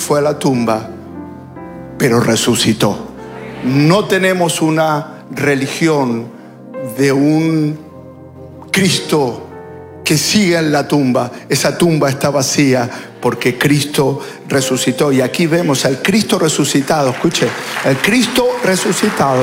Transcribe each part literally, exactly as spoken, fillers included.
fue a la tumba, pero resucitó. No tenemos una religión de un Cristo que siga en la tumba. Esa tumba está vacía porque Cristo resucitó. Y aquí vemos al Cristo resucitado. Escuche, el Cristo resucitado.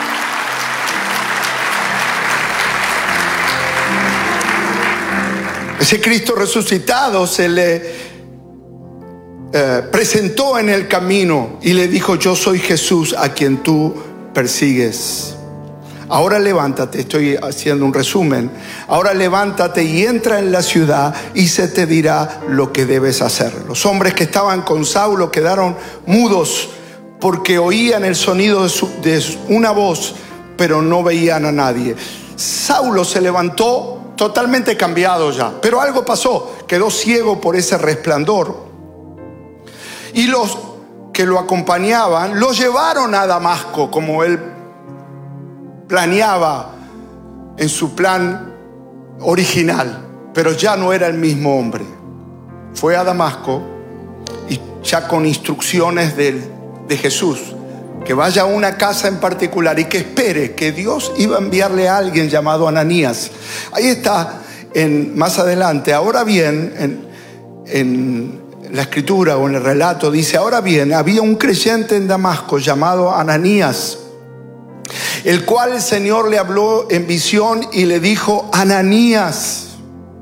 Ese Cristo resucitado se le eh, presentó en el camino y le dijo: yo soy Jesús a quien tú persigues. Ahora levántate, estoy haciendo un resumen. Ahora levántate y entra en la ciudad y se te dirá lo que debes hacer. Los hombres que estaban con Saulo quedaron mudos porque oían el sonido de, su, de una voz, pero no veían a nadie. Saulo se levantó totalmente cambiado ya, pero algo pasó, quedó ciego por ese resplandor. Y los que lo acompañaban lo llevaron a Damasco, como él planeaba en su plan original, pero ya no era el mismo hombre. Fue a Damasco y ya con instrucciones de, de Jesús, que vaya a una casa en particular y que espere que Dios iba a enviarle a alguien llamado Ananías. Ahí está, en, más adelante. Ahora bien, en, en la escritura o en el relato dice: ahora bien, había un creyente en Damasco llamado Ananías, el cual el Señor le habló en visión y le dijo: Ananías.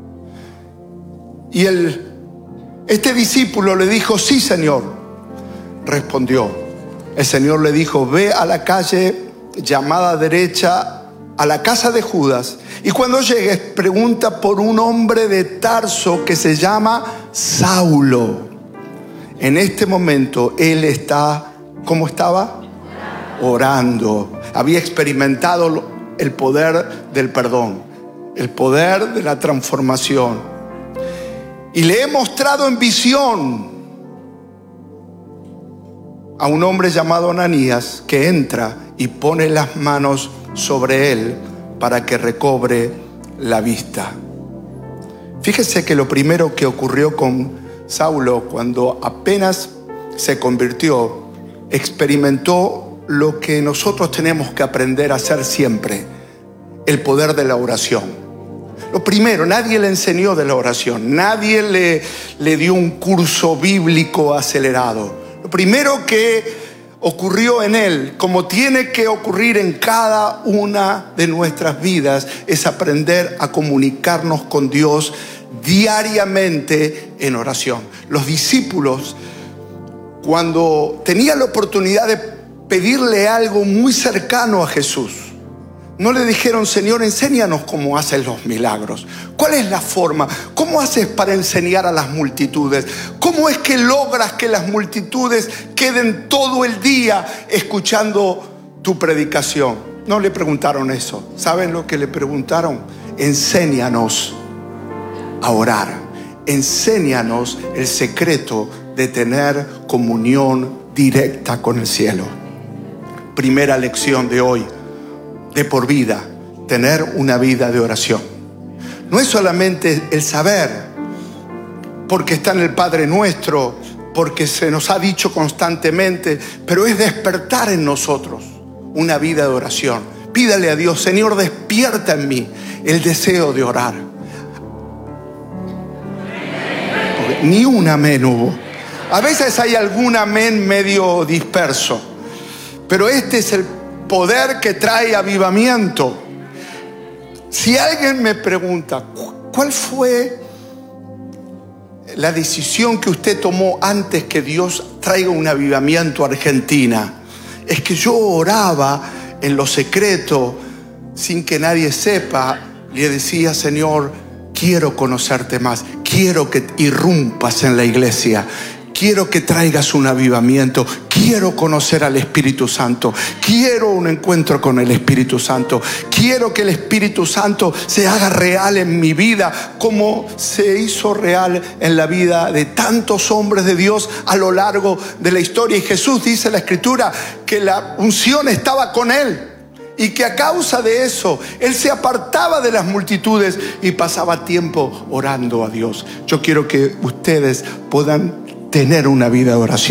Y el, este discípulo le dijo: sí, Señor. Respondió. El Señor le dijo: ve a la calle llamada derecha, a la casa de Judas, y cuando llegues pregunta por un hombre de Tarso que se llama Saulo. En este momento él está, ¿cómo estaba? Orando. Había experimentado el poder del perdón, el poder de la transformación. Y le he mostrado en visión a un hombre llamado Ananías que entra y pone las manos sobre él para que recobre la vista. Fíjese que lo primero que ocurrió con Saulo cuando apenas se convirtió, experimentó lo que nosotros tenemos que aprender a hacer siempre: el poder de la oración. Lo primero, nadie le enseñó de la oración, nadie le, le dio un curso bíblico acelerado. Lo primero que ocurrió en él, como tiene que ocurrir en cada una de nuestras vidas, es aprender a comunicarnos con Dios diariamente en oración. Los discípulos, cuando tenían la oportunidad de pedirle algo muy cercano a Jesús, no le dijeron: Señor, enséñanos cómo haces los milagros. ¿Cuál es la forma? ¿Cómo haces para enseñar a las multitudes? ¿Cómo es que logras que las multitudes queden todo el día escuchando tu predicación? No le preguntaron eso. ¿Saben lo que le preguntaron? Enséñanos a orar. Enséñanos el secreto de tener comunión directa con el cielo. Primera lección de hoy: de por vida, tener una vida de oración. No es solamente el saber, porque está en el Padre Nuestro, porque se nos ha dicho constantemente, pero es despertar en nosotros una vida de oración. Pídale a Dios: Señor, despierta en mí el deseo de orar. Porque ni un amén hubo. A veces hay algún amén medio disperso, pero este es el poder que trae avivamiento. Si alguien me pregunta: ¿cuál fue la decisión que usted tomó antes que Dios traiga un avivamiento a Argentina? Es que yo oraba en lo secreto, sin que nadie sepa. Le decía: Señor, quiero conocerte más, quiero que irrumpas en la iglesia, quiero que traigas un avivamiento, quiero conocer al Espíritu Santo, quiero un encuentro con el Espíritu Santo, quiero que el Espíritu Santo se haga real en mi vida como se hizo real en la vida de tantos hombres de Dios a lo largo de la historia. Y Jesús dice en la Escritura que la unción estaba con él y que a causa de eso él se apartaba de las multitudes y pasaba tiempo orando a Dios. Yo quiero que ustedes puedan tener una vida de oración.